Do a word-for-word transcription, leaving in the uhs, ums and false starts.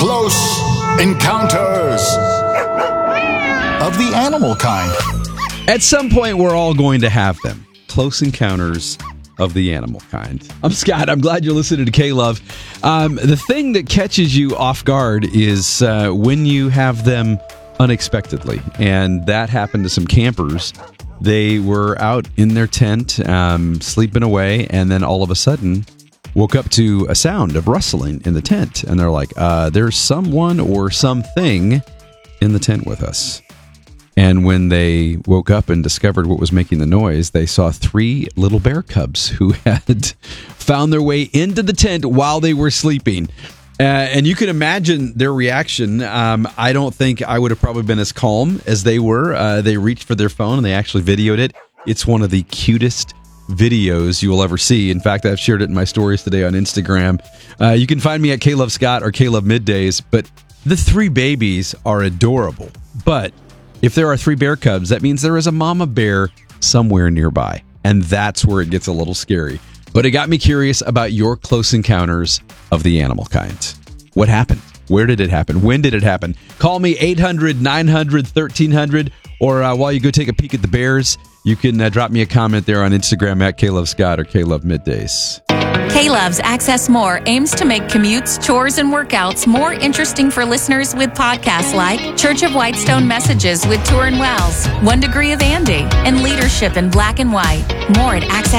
Close Encounters of the Animal Kind. At some point, we're all going to have them. Close Encounters of the Animal Kind. I'm Scott. I'm glad you're listening to K-Love. Um, the thing that catches you off guard is uh, when you have them unexpectedly. And that happened to some campers. They were out in their tent, um, sleeping away, and then all of a sudden woke up to a sound of rustling in the tent. And they're like, uh, there's someone or something in the tent with us. And when they woke up and discovered what was making the noise, they saw three little bear cubs who had found their way into the tent while they were sleeping. Uh, and you can imagine their reaction. Um, I don't think I would have probably been as calm as they were. Uh, they reached for their phone and they actually videoed it. It's one of the cutest videos you will ever see. In fact, I've shared it in my stories today on Instagram. Uh, you can find me at K-Love Scott or K-Love Middays. But the three babies are adorable. But if there are three bear cubs, that means there is a mama bear somewhere nearby. And that's where it gets a little scary. But it got me curious about your close encounters of the animal kind. What happened? Where did it happen? When did it happen? Call me eight hundred, nine hundred, thirteen hundred. Or uh, while you go take a peek at the bears, you can uh, drop me a comment there on Instagram at K-Love Scott or K-Love Middays. K-Love's Access More aims to make commutes, chores, and workouts more interesting for listeners with podcasts like Church of Whitestone Messages with Turin Wells, One Degree of Andy, and Leadership in Black and White. More at Access